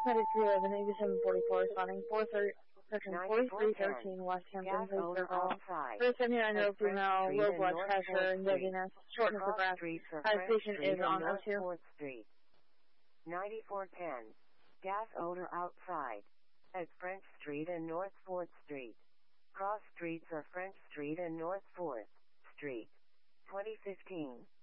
93 11, 8744, responding 4313 West Hampton, please circle. 379 year old female, low blood pressure, dizziness, shortness of breath. Station is on O2. 4th Street. 9410. Gas odor outside. At French Street and North 4th Street. Cross streets are French Street and North 4th Street. 2015.